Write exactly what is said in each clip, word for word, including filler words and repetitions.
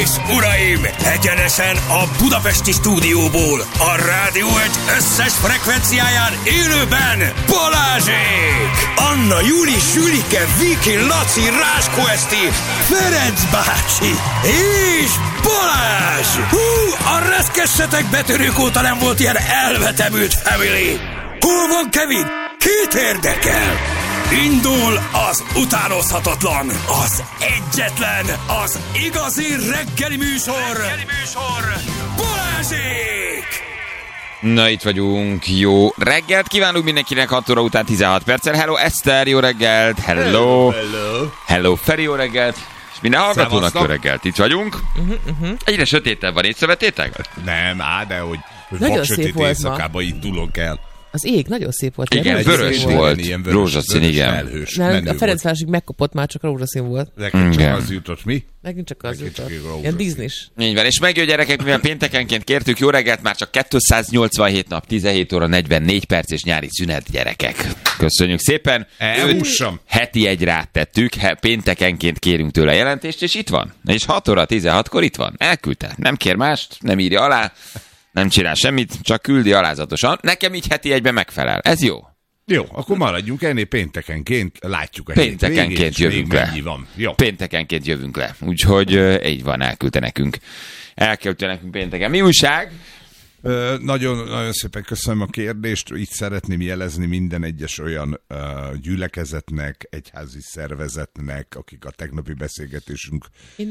és uraim, egyenesen a budapesti stúdióból, a Rádió egy összes frekvenciáján élőben Balázsék! Anna, Júli, Sülike, Viki, Laci, Ráskó Eszti, Ferenc bácsi és Balázs! Hú, a reszkessetek betörők óta nem volt ilyen elvetemült family! Hol van Kevin? Kit érdekel? Indul az utánozhatatlan, az egyetlen, az igazi reggeli műsor, reggeli műsor, Balázsék! Na, itt vagyunk, jó reggelt kívánunk mindenkinek, hat óra után tizenhat perccel. Hello Eszter, jó reggelt, hello, hello, hello Feri, jó reggelt, és minden hallgatónak jó reggelt, itt vagyunk. Uh-huh, uh-huh. Egyre sötétebb van, észrevettétek? Nem, á, de hogy, hogy vaksötét éjszakában indulunk el. Az ég nagyon szép volt. Igen, vörös volt, volt. Ilyen vörös, rózsaszín, vörös, igen. Felhős, nem, a Ferencvárosig megkapott, már csak rózsaszín volt. Nekünk csak az jutott, mi? Nekünk csak az jutott. Ilyen Disney-s. Így van, és megjön gyerekek, mivel péntekenként kértük, jó reggelt, már csak kétszáznyolcvanhét nap, tizenhét óra negyvennégy perc és nyári szünet, gyerekek. Köszönjük szépen. Elhússam. Heti egy rát tettük, péntekenként kérünk tőle jelentést, és itt van. És hat óra tizenhatkor itt van. Elküldte. Nem kér mást, nem írja alá. Nem csinál semmit, csak küldi alázatosan. Nekem így heti egyben megfelel. Ez jó. Jó, akkor maradjunk ennél péntekenként, látjuk a Péntekenként jövünk le. Van. Jó. Péntekenként jövünk le. Úgyhogy uh, így van, elküldte nekünk. Elküldte nekünk pénteken. Mi újság? Uh, nagyon, nagyon szépen köszönöm a kérdést. Itt szeretném jelezni minden egyes olyan uh, gyülekezetnek, egyházi szervezetnek, akik a tegnapi beszélgetésünk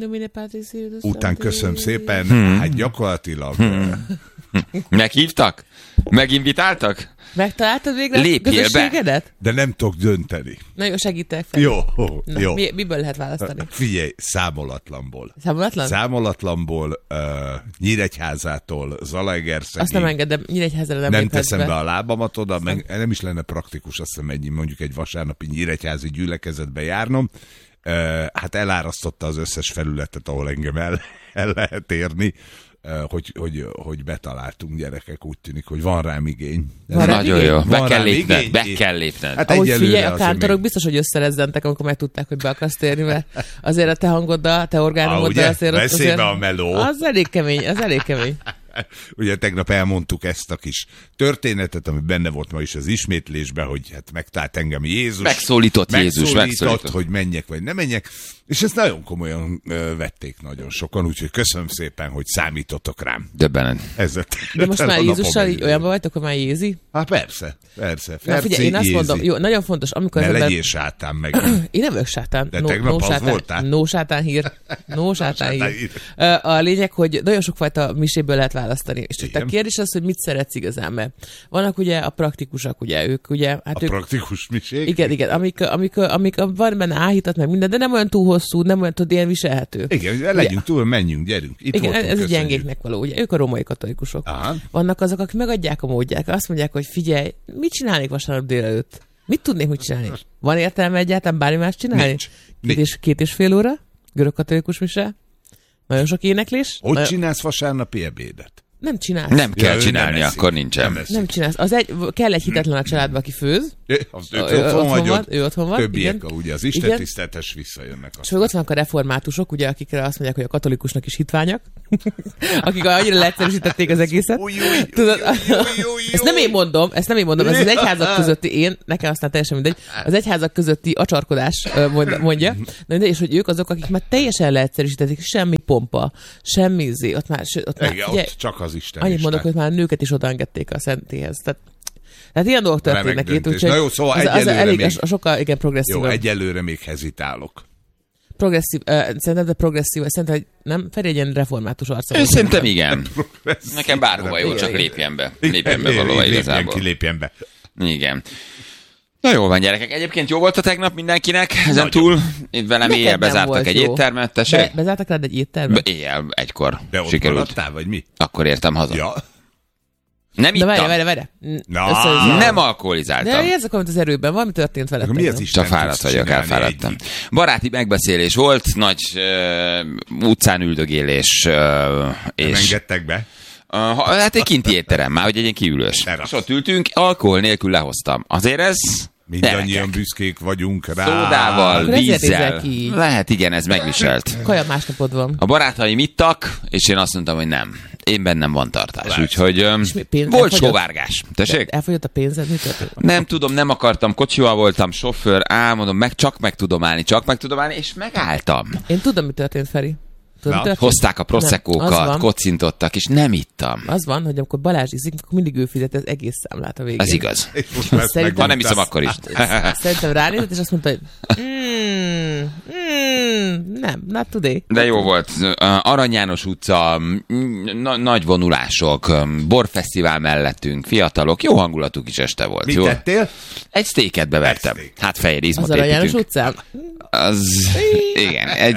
után köszönöm szépen. Hmm. Hát gyakorlatilag... Hmm. Uh, Meghívtak? Meginvitáltak? Megtaláltad végre Lépjél a közösségedet? Be. De nem tudok dönteni. Na jó, segítek fel. Jó, Na, jó. Mi, miből lehet választani? Figyelj, számolatlanból. Számolatlan? Számolatlanból, uh, Nyíregyházától, Zalaegerszegig. Azt nem engedem, Nyíregyházára nem Nem teszem be. be a lábamat oda, meg nem is lenne praktikus, azt hiszem egy, mondjuk egy vasárnapi nyíregyházi gyülekezetbe járnom. Uh, hát elárasztotta az összes felületet, ahol engem el, el lehet érni. Hogy, hogy, hogy betaláltunk, gyerekek, úgy tűnik, hogy van rám igény. Van Nagyon igény? Jó, be van kell lépned, igény? be kell lépned. Hát ahogy figyelj, a kántorok még... biztos, hogy összerezzentek, amikor megtudták, hogy be akarsz térni, mert azért a te hangoddal, a te orgánumoddal azért... Beszélj be a meló. Az elég kemény, az elég kemény. Ugye tegnap elmondtuk ezt a kis történetet, ami benne volt ma is az ismétlésben, hogy hát megtalált engem Jézus. Megszólított Jézus. Megszólított, megszólított. hogy menjek vagy nem menjek. És ezt nagyon komolyan ö, vették nagyon sokan, úgyhogy köszönöm szépen, hogy számítotok rám. Döbbenen. Ezzel De most már Jézussal így olyanban vagytok, hogy már Jézi? Hát persze, persze. Na figyelj, én azt Jézi. mondom, jó, nagyon fontos, amikor... Ne az ember... legyél sátán meg. Én nem vagyok sátán. De no, tegnap no az sátán, voltál. No sátán hír. No sátán hír. A lényeg, hogy nagyon sokfajta miséből lehet választani. És csak a kérdés az, hogy mit szeretsz igazán, mert vannak ugye a praktikusak, ugye ők, ugye... Hát a ők, praktikus misék? Igen, igen, amik, amik, amik, amik van benne áhítat, meg minden, de nem olyan túl hosszú, nem olyan tudod, ilyen viselhető. Igen, legyünk ugye, túl, menjünk, gyerünk. Itt igen, voltunk, ez a köszönjük. gyengéknek való, ugye ők a római katolikusok. Aha. Vannak azok, akik megadják a módját, azt mondják, hogy figyelj, mit csinálnék vasárnap délelőtt? Mit tudnék, mit csinálni? Van értelme egyáltalán bármi más csinálni? Nincs. Két, Nincs. És, két és fél óra? Görög katolikus mise? Nagyon sok éneklés? Hogy nagyon... csinálsz vasárnapi ebédet? Nem csinálsz. Nem kell Ja, csinálni, nem akkor nincsen. Nem, nem csinálsz. Az egy, kell egy hitetlen a családba, aki főz. Az ő, ő, otthon, van, van, ő otthon van. Többiek, igen. ugye az istentiszteletes visszajönnek. És ott vannak a reformátusok, ugye, akikre azt mondják, hogy a katolikusnak is hitványak, akik annyira leegyszerűsítették az egészet. Uj, uj, Tudod, uj, uj, uj, ezt nem én mondom, ezt nem én mondom, ez az egyházak közötti én, nekem aztán teljesen mindegy, az egyházak közötti acsarkodás mondja, de és hogy ők azok, akik már teljesen leegyszerűsítették, semmi pompa, semmi zé, ott már, ott már igen, ugye, ott csak az Isten. annyit mondok, hogy már a nőket is odaengedték a szentéhez. Tehát, tehát ilyen dolgok történnek itt, úgyhogy na jó, szóval az, az elég, még, a sokkal, igen, progresszív. Jó, egyelőre még hezitálok. Progresszív, uh, szerintem, de progresszív, szerintem, hogy nem, Feri egy ilyen református arca. Én szerintem igen. Nekem bárhova jó, csak lépjen be. Lépjen be valóban igazából. Lépjen ki, lépjen be. Igen. Na jó van, gyerekek. Egyébként jó volt a tegnap mindenkinek, ezen nagyon. Túl. Itt velem Neked éjjel bezártak egy jó. éttermet, tessék. Be, bezártak rád egy éttermet? Be, éjjel, egykor de ott sikerült. maradtál, vagy mi? Akkor értem haza. Ja. Nem ittam. De várj, várj, várj. Na, nem alkoholizáltam. De érzek valamit az erőben, valami történt veled. Mi az Isten? Csak fáradt vagyok, elfáradtam. Baráti megbeszélés volt, nagy uh, utcán üldögélés. Uh, és nem engedtek be? Uh, hát egy kinti étterem, már hogy egy ilyen kiülős. És ott ültünk, alkohol nélkül lehoztam. Azért ez Mindannyian büszkék vagyunk rá. Szódával, vízzel. Lehet, igen, ez megviselt. Kaja másnapod van. A barátaim ittak, és én azt mondtam, hogy nem. Én bennem van tartás, Lát. úgyhogy pénz, volt elfogyott? Sóvárgás. Tessék? Elfogyott a pénzed? Mi történt? Nem tudom, nem akartam, kocsival voltam, sofőr, álmodom, meg csak meg tudom állni, csak meg tudom állni, és megálltam. Én tudom, mi történt, Feri. Tudod, hozták a proszekókat, kocintottak, és nem ittam. Az van, hogy amikor Balázs iszik, akkor mindig ő fizet az egész számlát a végén. Ez igaz. Szerintem, ha nem iszom, akkor is. Szerintem ránézett, és azt mondta, hogy mm, mm, nem, not today. De jó volt. Arany János utca, na- nagy vonulások, borfesztivál mellettünk, fiatalok, jó hangulatú kis este volt. Mit jó? tettél? Egy sztéket bevettem. Hát fehér izmot az építünk. Arany János utcán? Az, igen, egy,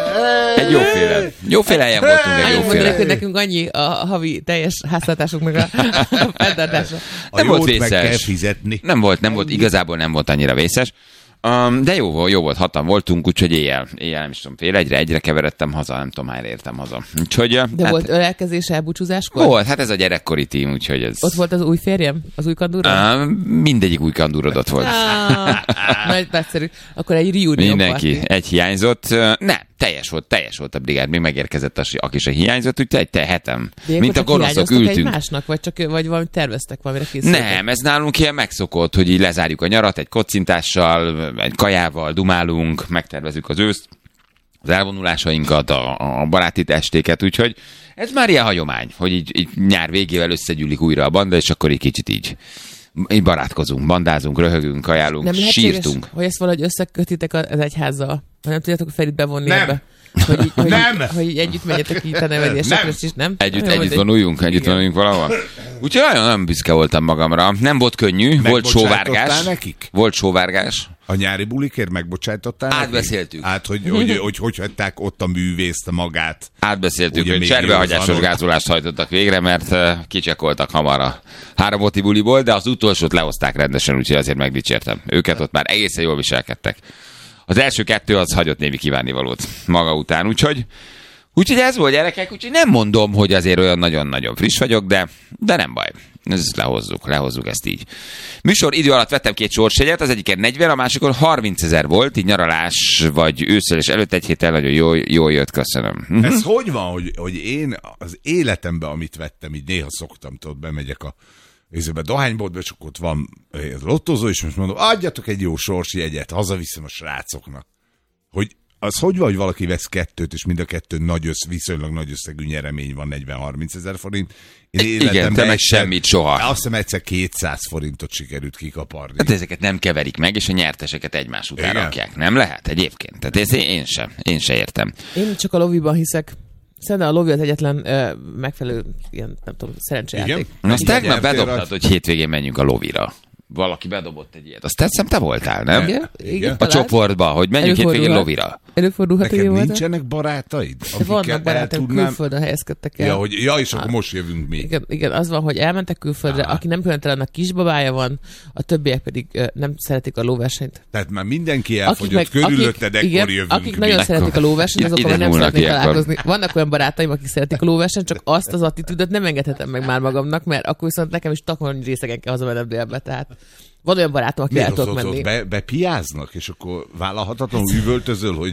egy jóféle, jóféle helyen voltunk, egy jóféle. jóféle. Hogy nekünk annyi a havi teljes háztartásoknak a fenntartása. Nem volt vészes. Meg kell fizetni. Nem volt, nem volt, igazából nem volt annyira vészes. Um, de jó volt, jó volt, hatan voltunk, úgyhogy éjjel, éjjel nem is tudom, fél egyre, egyre keveredtem haza, nem tudom, hányra értem haza. Úgyhogy, de hát, volt ölelkezés, elbúcsúzáskor? Volt, hát ez a gyerekkori tím, úgyhogy ez... Ott volt az új férjem? Az új kandúrod? Uh, mindegyik új kandúrod ott volt. Ah, nagy nagyszerű. Akkor egy reunion Mindenki, party. egy hiányzott. Uh, nem, teljes volt, teljes volt a brigád, még megérkezett, a, aki se hiányzott, úgyhogy egy te hetem. Mint a gonoszok ültünk. Egymásnak, vagy csak vagy valamit terveztek, valamire készültek? Nem, ez nálunk ilyen megszokott, hogy így lezárjuk a nyarat egy kocintással, egy kajával, dumálunk, megtervezzük az őszt, az elvonulásainkat, a, a baráti estéket, úgyhogy ez már ilyen hagyomány, hogy így, így nyár végével összegyűlik újra a banda, és akkor egy kicsit így, így barátkozunk, bandázunk, röhögünk, kajálunk, nem sírtunk. Hogy ezt valahogy összekötitek az egyházzal? Ha nem tudjátok Ferit bevonni nem. ebbe? Hogy így, hogy, nem. Hogy így együtt menjetek itt a nevedésekre is, nem? Együtt, nem együtt vonuljunk, együtt vonuljunk valahol. Úgyhogy nagyon, nagyon büszke voltam magamra. Nem volt könnyű, volt sóvárgás. Nekik? Volt sóvárgás. A nyári bulikért megbocsájtottál? Átbeszéltük. Hát, hogy hogy, hogy, hogy hogy hagyták ott a művészt magát. Átbeszéltük, ugye, hogy cserbehagyásos gázolást hajtottak végre, mert uh, kicsekoltak hamar a három oti buliból, de az utolsót lehozták rendesen, úgyhogy azért megdicsértem. Őket ott már egészen jól viselkedtek. Az első kettő az hagyott némi kívánnivalót maga után, úgyhogy, úgyhogy ez volt, gyerekek, úgyhogy nem mondom, hogy azért olyan nagyon-nagyon friss vagyok, de, de nem baj. Ezt lehozzuk, lehozzuk ezt így. Műsor idő alatt vettem két sorsjegyet, az egyiken negyven, a másikon harmincezer volt, így nyaralás vagy ősszel és előtt egy héttel nagyon jól, jól jött, köszönöm. Ez hogy van, hogy, hogy én az életemben, amit vettem, így néha szoktam, tudod, bemegyek a a dohányboltba, és akkor ott van lottozó, és most mondom, adjatok egy jó sorsjegyet, hazaviszem a srácoknak. Hogy az hogy van, hogy valaki vesz kettőt, és mind a kettő nagy össz, viszonylag nagy összegű nyeremény van, negyven-harminc ezer forint. Én igen, te meg semmit soha. Azt hiszem egyszer kétszáz forintot sikerült kikaparni. Hát ezeket nem keverik meg, és a nyerteseket egymás után igen. rakják. Nem lehet egyébként. Tehát ez én sem, én sem értem. Én csak a loviban hiszek. Szerintem a lovi az egyetlen ö, megfelelő, ilyen, nem tudom, szerencsejáték. Na, azt tegnap bedobtad, hogy hétvégén menjünk a lovira. Valaki bedobott egy ilyet. Azt tetszem, te voltál, nem? Igen, igen. A csoportba, hogy menjünk hétvégén lovira. Előfordulhat, hogy neked nincsenek barátaid? Vannak barátaim, tudnám... külföldön helyezkedtek el. Ja, hogy, ja és akkor most jövünk még. Igen, igen, az van, hogy elmentek külföldre, Aha. aki nem különösen annak kisbabája van, a többiek pedig uh, nem szeretik a lóversenyt. Tehát már mindenki elfogyott, körülötted, ekkor igen, jövünk. Akik nagyon ekkor. szeretik a lóversenyt, azok ja, nem szeretnék találkozni. Vannak olyan barátaim, akik szeretik a lóversenyt, csak azt az attitűdöt nem engedhetem meg már magamnak, mert akkor viszont nekem is takarni részegen kell hazamennem délbe, tehát van olyan barátom, aki el tudok menni. Be, bepiáznak, és akkor vállalhatatlanul üvöltözöl, hogy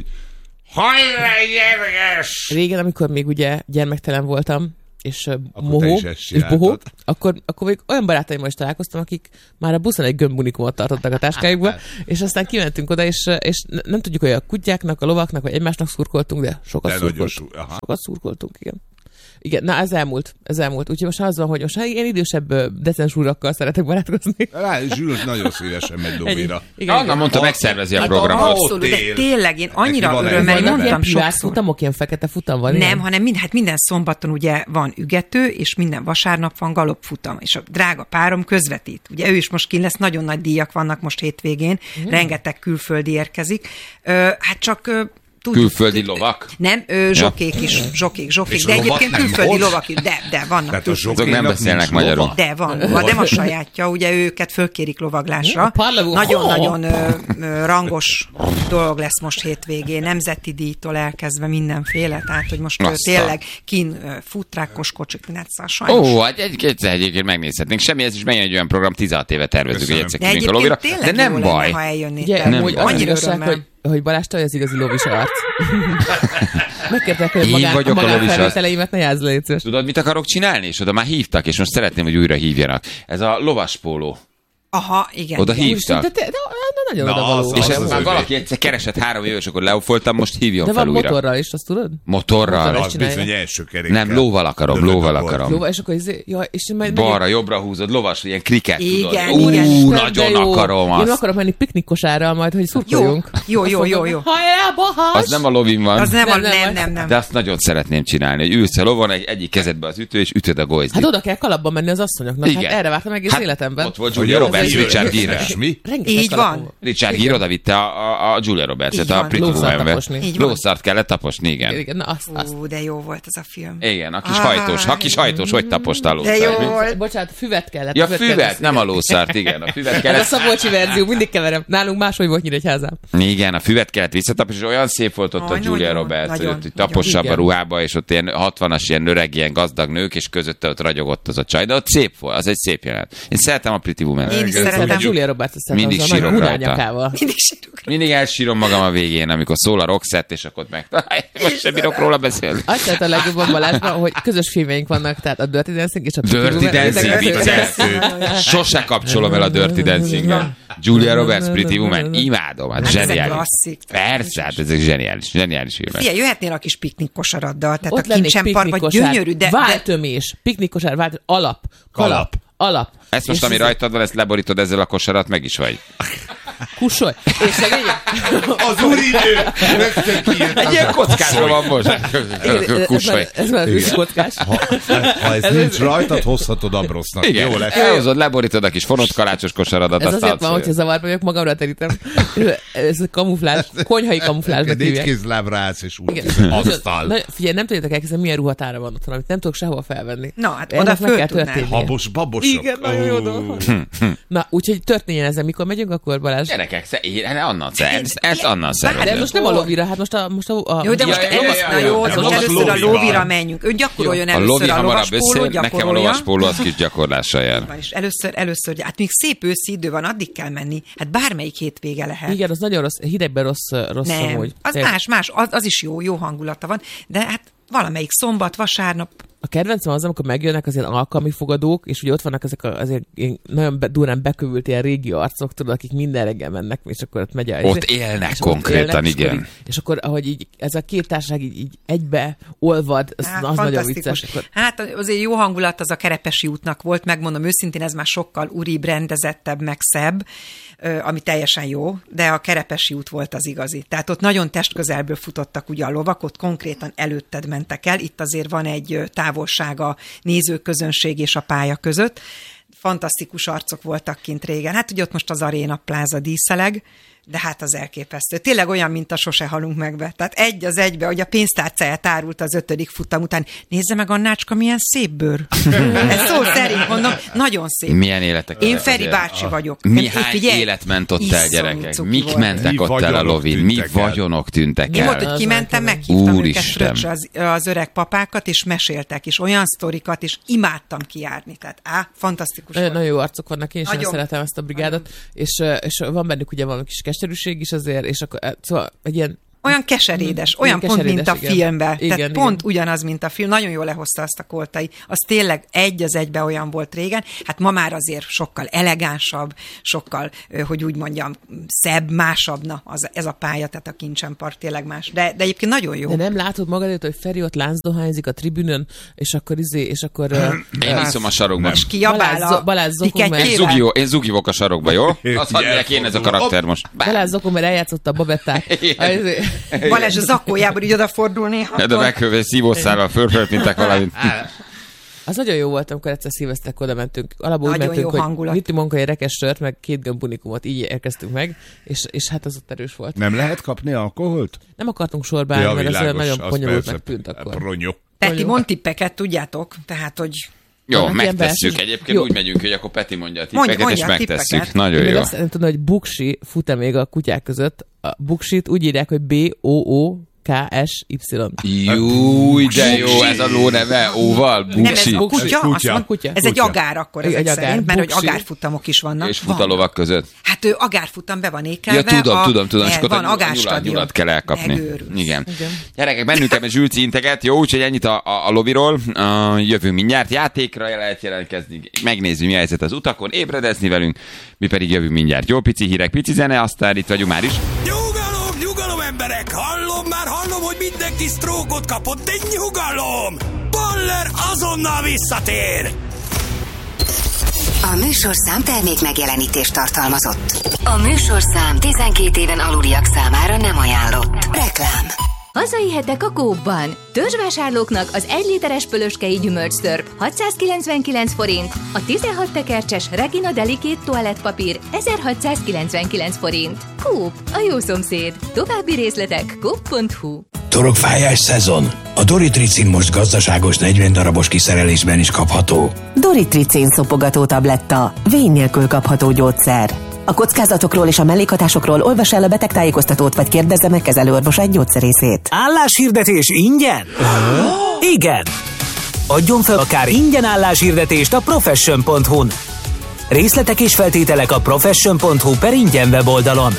hajrá, gyerges! Régen, amikor még ugye gyermektelen voltam, és mohó, és bohó, akkor, akkor még olyan barátaimmal is találkoztam, akik már a buszon egy gömbunikumot tartottak a táskájukba, és aztán kimentünk oda, és, és nem tudjuk, hogy a kutyáknak, a lovaknak, vagy egymásnak szurkoltunk, de sokat de szurkoltunk. Sú, sokat szurkoltunk, igen. Igen, na ez elmúlt, ez elmúlt. Úgyhogy most az van, hogy most én idősebb decens úrakkal szeretek barátkozni. Rá, Zsülök nagyon szívesen megy Lobira. Anna mondta, megszervezi a programot. Abszolút, de tényleg én annyira örömmel mondtam sokszor. Futamok, ilyen fekete futam van? Nem, ilyen? hanem mind, hát minden szombaton ugye van ügető, és minden vasárnap van galopfutam, és a drága párom közvetít. Ugye ő is most kint lesz, nagyon nagy díjak vannak most hétvégén, mm. rengeteg külföldi érkezik. Hát csak Külföldi lovak? Nem, ő, zsokék is, zsokék, zsokék, És de egyébként lovat nem külföldi hoz? lovak is, de, de vannak. Azok nem beszélnek magyarul. De van, van, nem a sajátja, ugye őket fölkérik lovaglásra. Parlavó. Nagyon-nagyon ö, ö, rangos dolog lesz most hétvégén, nemzeti díjtól elkezdve mindenféle, tehát hogy most ö, tényleg kín ö, futrákos kocsik, mindent szóval sajnos. Ó, hát egy, egyszer egyébként megnézhetnénk. Semmi, ez is megint egy olyan program, tizenhat éve tervezzük, hogy egyszer De kimegyünk a egyébként lovira. tényleg De nem jó baj. lenne, ha eljönnétek. Ugye, Nem hogy baj. az Annyira igazság, örömmel. hogy hogy Balázs te az igazi lovis arc. Megkértek, hogy Én magán, vagyok a magán lovis arc. felvételeimet ne jázz le, légy szíves. Tudod, mit akarok csinálni? És oda már hívtak, és most szeretném, hogy újra hívjanak. Ez a lovaspóló. Aha, igen. Oda igen. hívtak. De, te, de, de nagyon Na, oda való. az- És az ezt az már övé. valaki egyszer keresett három éves, akkor leofoltam, most hívjon De fel van újra. motorral is, azt tudod? Motorral. Motorral. Az csinálja. bizony első kerékkel. Nem, lóval akarom, Dögöt lóval akkor. akarom. Jó, és akkor izé, ja, és majd Balra, jobbra húzod, lovas, ilyen kriket, tudod. Igen, Ú, igen. nagyon akarom Én azt. akarok menni piknikkosárral majd, hogy Jó, szurkoljunk. jó, jó, jó, jó. Hajrá, Bahás! Az nem a lovin van. Az nem, Nem, a, nem, nem, az- nem, nem. De azt nagyon szeretném csinálni, hogy ülsz a lovon, egy, egyik kezedbe az ütő, és ütöd a gojzdit. Hát oda kell kalapban menni az asszonyoknak. Hát Igen. erre vártam egész Hát életemben. ott volt Hogy Julia jó, Roberts, jó, Richard jó, Gere. mi? Rengeteg Így kalapom van. volt. Richard Gere oda vitte a, a, a Julia Roberts-et, Így a van. Pretty Lószart Woman-be. taposni. Így van. Lószart kellett taposni, igen. Igen, na azt, azt. Ú, de jó volt ez a film. Igen, a kis Á, hajtós, a kis hajtós, hogy tapostál De jó lószart? mi? volt. Bocsánat, füvet kellett. Ja, kellett. füvet, nem a lószart, igen, a füvet Ez a kellett. Szabolcsi verzió, mindig keverem. Nálunk máshogy volt Nyíregyházán. Igen, a füvet kellett visszataposni, és olyan szép volt ott a Aj, Julia nagyon, Roberts, hogy nagyon, ott így nagyon. taposabb a Igen. ruhába, és ott ilyen hatvanas, ilyen öreg, ilyen gazdag nők, és közötte ott ragyogott az a csaj, de ott szép volt, az egy szép jelenet. Én szeretem a Pretty Woman. Én is Igen, szeretem. A Julia Roberts szeretem, Mindig az a nagy sírok rajta. hurányakával. Mindig sírok. Mindig elsírom magam a végén, amikor szól a Roxette, és akkor meg... Most sem bírok róla beszélni. Azt lehet a legjobban Balázsban, hogy közös filmjeink vannak, tehát a Dirty Dancing és a Pretty Dirty Woman. Dancing, Ezek a vicces. Sose kapcsolom el a Dirty Dancing-vel. Julia Roberts, Pretty Woman, imádom, hát Hát ezek zseniális. klasszik. Persze, hát ezek zseniális, zseniális filmek. Figyelj, jöhetnél a kis piknikkosaraddal, tehát Ott a lennék kincsemparkban piknikkosár, gyönyörű, de, de váltömés, piknikkosár, vált, alap, kalap, Kalap. alap. Ezt most, És ami ez- rajtad van, ezt leborítod ezzel a kosarat, meg is vagy. Kussolj. És a lényeg, Az úridő! Rögtön kiírtam. Egy ilyen kockádra van most. igen, ez Kussolj. már- ez már az őskockás. Ha, ha ez nincs rajtad, hozhatod Abrosznak. Igen, Jó lesz. elhozod, leborítod a kis fonott kalácsos kosaradat, Ez azt azért van, adsz. hogyha zavarba vagyok, magamra terítem. Ez a kamuflázs, konyhai kamuflázsnak Négy hívják. kézlábra állsz, és úgy Igen. asztal. Na, figyelj, nem tudjátok elkezdeni, milyen ruhatára van otthon, amit nem tudok sehova felvenni. Na, hát Ennek oda meg föl kell tudnál. történnie. Habos, babosok. Igen, nagyon jó Ó. dolog. Na, úgyhogy történjen ezen, mikor megyünk, akkor Balázs. Gyerekek, sze- én annan szerezem. Ezt, ezt annan De szerezem. most nem a lovira, hát most a... Most a, a Jó, de most Ja, ja, ja, először, ja, na ja, jó, ja. de A most lovas először a lovival. lóvira menjünk. Ő gyakoroljon A először lovi a hamarabb lovaspóló, összejön, nekem a gyakorolja. lovaspóló az kis gyakorlással jár. És először, először, hát még szép őszi idő van, addig kell menni. Hát bármelyik hétvége lehet. Igen, az nagyon rossz, hidegben rossz, rossz Nem, amúgy. az Tényleg. más, más, az, az is jó, jó hangulata van, de hát valamelyik szombat, vasárnap, A kedvencem az, amikor megjönnek az ilyen alkalmi fogadók, és ugye ott vannak ezek a, azért ilyen nagyon be, durán bekövült ilyen régi arcok, tudod, akik minden reggel mennek, és akkor ott megy a... Ott élnek és akkor ott konkrétan, és akkor igen. így- És akkor, ahogy így ez a két társaság így, így egybe olvad, az, hát, az nagyon fantasztikus. vicces. Akkor, Hát azért jó hangulat az a Kerepesi útnak volt, megmondom őszintén, ez már sokkal uribb, rendezettebb, meg szebb, ö, ami teljesen jó, de a Kerepesi út volt az igazi. Tehát ott nagyon testközelből futottak ugye a lovak, ott konkrétan előtted mentek el, itt azért van egy ö, távolság a nézőközönség és a pálya között. Fantasztikus arcok voltak kint régen. Hát ugye ott most az Aréna Pláza díszeleg, de hát az elképesztő. Tényleg olyan, mint a Sose halunk megbe. Tehát egy az egybe, hogy a pénztárcáját árult az ötödik futam után. Nézze meg, Annácska, milyen szép bőr. Ez szó szerint mondom, nagyon szép. Milyen életek Én ezek Feri azért? bácsi vagyok. Mi Hát, hány figyelj, élet ment ott el, iszonyú gyerekek? cuki Mik volt. mentek Mi ott el a vagyonok lovin? Mi tűntek el. vagyonok tűntek Mi volt, el? hogy Az kimentem, elkezdő. meghívtam Úristen. őket fröccsre az, az öreg papákat, és meséltek, és olyan sztorikat, és imádtam kijárni. Tehát á, fantasztikus nagyon, volt. nagyon jó arcok vannak, én is nagyon Nagyon. szeretem ezt a brigádot, és, ö, és van bennük ugye valami kis keserűség is azért, és akkor ö, szóval egy ilyen Olyan keserédes, Mm, olyan igen, pont, mint a keserédes, igen. filmben. Igen, Tehát igen. pont ugyanaz, mint a film. Nagyon jól lehozta azt a Koltai. Az tényleg egy az egybe olyan volt régen. Hát ma már azért sokkal elegánsabb, sokkal, ö, hogy úgy mondjam, szebb, másabb. Na, az, ez a pálya, tehát a Kincsempark tényleg más. De, de egyébként nagyon jó. De nem látod magad előtt, hogy Feri ott láncdohányzik a tribünön, és akkor izé, és akkor... ö, Én iszom a sarokban. És kiabál Balázs a Zo- Balázs Zokon, mert- Én, tiketjével. zugi, én zugivok a sarokba, jó? Azt hadd mondják, én ez a karakter most. Balázs Zokon, mert eljátszotta a babetták. Igen. A izé- Balázs a zakójában így odafordul néha. De meghővé szívószárral fölfölpintek valamit. Az nagyon jó volt, amikor egyszer szilveszterkor oda mentünk. Alapból úgy Nagyon mentünk, jó hogy hangulat. vittünk magunkkal egy rekes sört, meg két gömbunikumot, így érkeztünk meg, és, és hát az ott erős volt. Nem lehet kapni alkoholt? Nem akartunk sorba állni, Ja, mert ez olyan világos, nagyon az bonyolultnak persze, tűnt akkor. Pronyó. Peti, Jó. mond tippeket, tudjátok? Tehát, hogy Jó, Vannak ilyen megtesszük. belső- Egyébként Jó. úgy megyünk, hogy akkor Peti mondja a Mondja- tippeket, és mondja a megtesszük. tippeket. Nagyon Én jó. azt szeretném tudni, hogy buksi fut-e még a kutyák között. A buksit úgy írják, hogy B O O K S Y. Júj, de jó, ez a ló neve, óval, nem ez buksi. a kutya, Ez azt kutya. mond, Kutya. ez egy Kutya. agár akkor Egy ezek agár, szerint, mert hogy buksi. agárfutamok is vannak. És Van. fut a lovak között. Hát ő agárfutam be van ékelve. Ja, tudom, a, tudom, tudom, és el, akkor van a nyulat, agárstadion. nyulat kell elkapni. Megőrülsz. Igen. Igen. Gyerekek, bennünk ebben Zsülci integet, jó, úgyhogy ennyit a, a, a loviról. Uh, jövünk mindjárt, játékra lehet jelentkezni, megnézzük, mi a helyzet az utakon, ébredezni velünk, mi pedig jövünk mindjárt. Jó, pici hírek, pici zene, aztán itt vagyunk már is. Nyugalom, nyugalom emberek! Hallom, már hallom, hogy mindenki sztrókot kapott, de nyugalom! Baller azonnal visszatér! A műsorszám termék megjelenítést tartalmazott. A műsorszám tizenkét éven aluliak számára nem ajánlott. Reklám. Hazai hetek a Coopban. Törzsvásárlóknak az egy literes pölöskei gyümölcstörp hatszázkilencvenkilenc forint, a tizenhat tekercses Regina Delicate toalettpapír ezerhatszázkilencvenkilenc forint. Coop, a jó szomszéd. További részletek coop pont hu. Torokfájás szezon. A Doritricin most gazdaságos negyven darabos kiszerelésben is kapható. Doritricin szopogató tabletta. Vény nélkül kapható gyógyszer. A kockázatokról és a mellékhatásokról olvas el a betegtájékoztatót, vagy kérdezze meg kezelőorvosát gyógyszerészét. Álláshirdetés ingyen? Igen! Adjon fel akár ingyen álláshirdetést a profession pont hu-n. Részletek és feltételek a profession pont hu per ingyen weboldalon.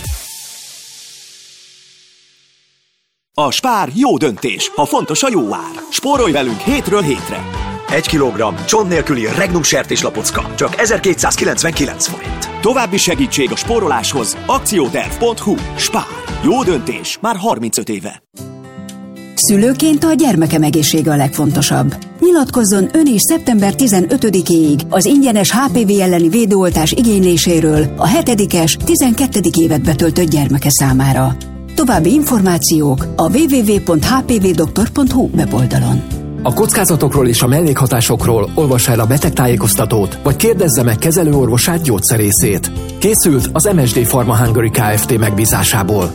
A Spár jó döntés, ha fontos a jó ár. Spórolj velünk hétről hétre. Egy kilogramm csont nélküli Regnum sertéslapocka, csak ezerkétszázkilencvenkilenc forint. További segítség a spóroláshoz. akcióterv pont hu. Spár. Jó döntés. Már harmincöt éve. Szülőként a gyermekem egészsége a legfontosabb. Nyilatkozzon ön is szeptember tizenötödikéig az ingyenes há pé vé elleni védőoltás igényléséről a hetedikes, tizenkettedik évet betöltött gyermeke számára. További információk a double-u double-u double-u pont h p v doktor pont hu weboldalon. A kockázatokról és a mellékhatásokról olvassa el a betegtájékoztatót, vagy kérdezze meg kezelőorvosát gyógyszerészét. Készült az em es dé Pharma Hungary Kft. Megbízásából.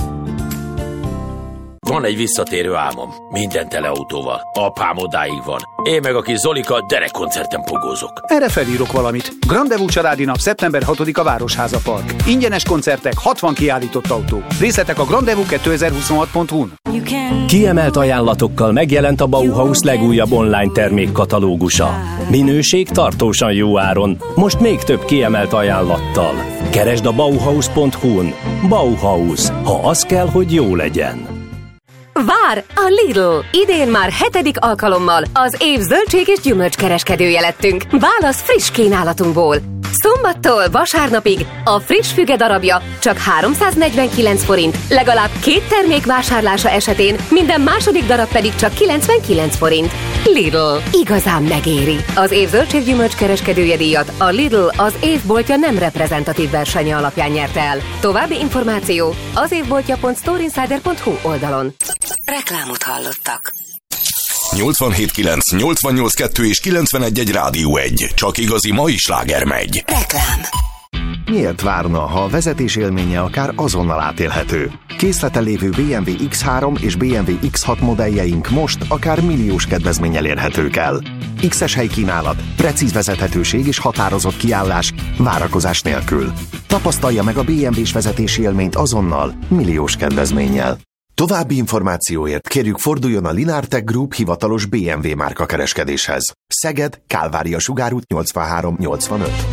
Van egy visszatérő álmom. Minden tele autóval. Apám odáig van. Én meg a kis Zolika derekkoncerten pogózok. Erre felírok valamit. Grandevú családi nap szeptember hatodika Városháza Park. Ingyenes koncertek, hatvan kiállított autó. Részletek a grandevú kétezer-huszonhat pont hu-n. Kiemelt ajánlatokkal megjelent a Bauhaus legújabb online termékkatalógusa. Minőség tartósan jó áron. Most még több kiemelt ajánlattal. Keresd a bauhaus pont hu-n. Bauhaus. Ha az kell, hogy jó legyen. Vár a Lidl! Idén már hetedik alkalommal az év zöldség és gyümölcskereskedője lettünk. Válasz friss kínálatunkból. Szombattól vasárnapig a friss füge darabja csak háromszáznegyvenkilenc forint, legalább két termék vásárlása esetén, minden második darab pedig csak kilencvenkilenc forint. Lidl. Igazán megéri. Az év zöldség-gyümölcs kereskedője díjat a Lidl az évboltja nem reprezentatív versenye alapján nyerte el. További információ az évboltja pont storeinsider pont hu oldalon. Reklámot hallottak. nyolcvanhét kilenc, nyolcvannyolc kettő és kilencvenegy egy Rádió egy. Csak igazi mai sláger megy. Reklám. Miért várna, ha a vezetés élménye akár azonnal átélhető? Készleten lévő bé em vé iksz három és bé em vé iksz hat modelljeink most akár milliós kedvezménnyel érhetők el. X-es helykínálat, precíz vezethetőség és határozott kiállás, várakozás nélkül. Tapasztalja meg a bé em vés vezetési élményt azonnal, milliós kedvezménnyel. További információért kérjük forduljon a Linartech Group hivatalos bé em vé márka kereskedéshez. Szeged, Kálvária Sugárút nyolcvanhárom nyolcvanöt.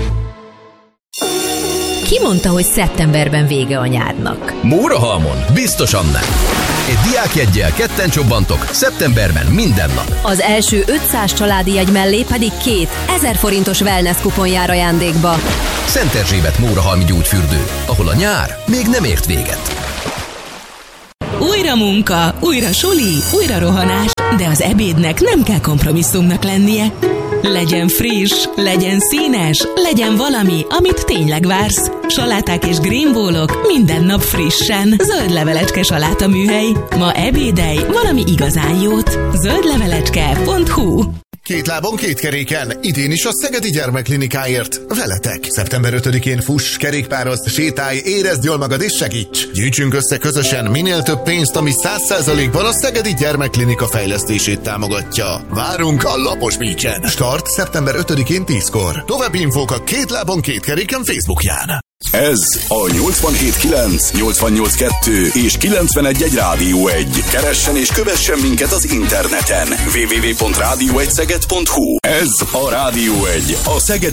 Ki mondta, hogy szeptemberben vége a nyárnak? Mórahalmon biztosan nem. Egy diákjeggyel ketten csobbantok, szeptemberben minden nap. Az első ötszáz családi jegy mellé pedig két ezer forintos wellness kupon jár ajándékba. Szent Erzsébet Mórahalmi gyógyfürdő, ahol a nyár még nem ért véget. Újra munka, újra suli, újra rohanás, de az ebédnek nem kell kompromisszumnak lennie. Legyen friss, legyen színes, legyen valami, amit tényleg vársz. Saláták és greenbólok minden nap frissen. Zöld levelecske saláta műhely. Ma ebédelj valami igazán jót. zöldlevelecske pont hu Két lábon, két keréken. Idén is a Szegedi Gyermekklinikáért. Veletek. szeptember ötödikén fuss, kerékpározz, sétálj, érezd jól magad és segíts. Gyűjtsünk össze közösen minél több pénzt, ami száz százalékban a Szegedi Gyermekklinika fejlesztését támogatja. Várunk a Lapos Beach-en. Start szeptember ötödikén tízkor. További infók a Két lábon, két keréken Facebookján. Ez a nyolcvanhét kilenc, nyolcvannyolc kettő és kilencvenegy egy Rádió egy. Keressen és kövessen minket az interneten. double-u double-u double-u pont rádió egy szeged pont hu. Ez a Rádió egy, a Szegedi